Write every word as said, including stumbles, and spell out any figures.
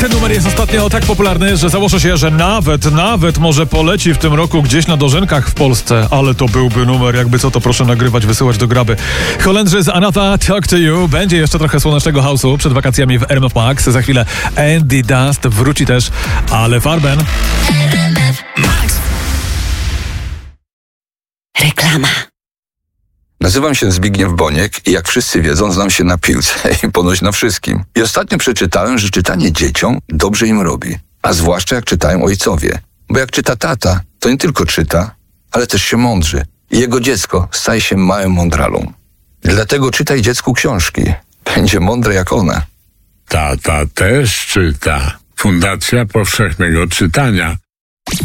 Ten numer jest ostatnio tak popularny, że założę się, że nawet, nawet może poleci w tym roku gdzieś na dożynkach w Polsce, ale to byłby numer, jakby co to proszę nagrywać, wysyłać do graby. Holendrzy z Another Talk to You. Będzie jeszcze trochę słonecznego house'u przed wakacjami w R M F Max. Za chwilę Andy Dust wróci też, ale Farben. R M F Max. Reklama. Nazywam się Zbigniew Boniek i jak wszyscy wiedzą, znam się na piłce i ponoć na wszystkim. I ostatnio przeczytałem, że czytanie dzieciom dobrze im robi. A zwłaszcza jak czytają ojcowie. Bo jak czyta tata, to nie tylko czyta, ale też się mądrzy. I jego dziecko staje się małym mądralą. Dlatego czytaj dziecku książki. Będzie mądre jak one. Tata też czyta. Fundacja Powszechnego Czytania.